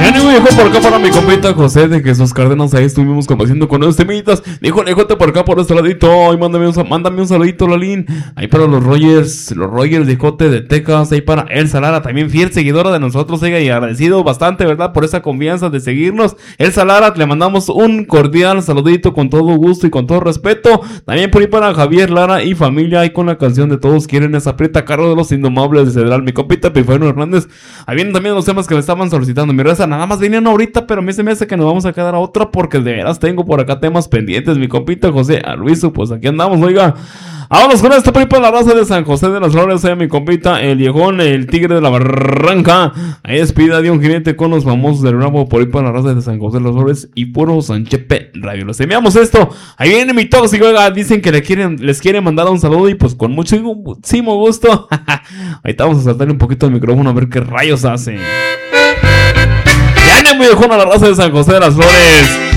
Ánimo, viejo, por acá para mi compita José de Jesús Cárdenas. Ahí estuvimos compartiendo con los temitas. Dijo, léjote por acá por este ladito. Ay, mándame un saludito, Lalín. Ahí para los Rogers de Jote de Texas. Ahí para Elsa Lara, también fiel seguidora de nosotros. Oiga, y agradecido bastante, ¿verdad? Por esa confianza de seguirnos. Elsa Lara, le mandamos un cordial saludito con todo gusto y con todo respeto. También por ahí para Javier Lara y familia. Ahí con la canción de Todos Quieren Esa Prieta, cargo de los Indomables de Cedral. Mi compita Pifano Hernández. Ahí vienen también los temas que le estaban solicitando. Mi raza, nada más venían ahorita, pero a mí se me hace que nos vamos a quedar a otra porque de veras tengo por acá temas pendientes. Mi compita José Arluizo, pues aquí andamos, oiga. Vámonos con esto por ahí para la raza de San José de las Flores. Mi compita, el viejón, el tigre de la barranca. Ahí despida de un jinete con los famosos del ramo por ahí para la raza de San José de las Flores y puro Sanchepe Radio. Les enviamos esto. Ahí viene mi tóxico, oiga. Dicen que les quieren mandar un saludo y pues con muchísimo gusto. Ahorita vamos a saltarle un poquito el micrófono a ver qué rayos hace. Ya viene mi viejón a la raza de San José de las Flores.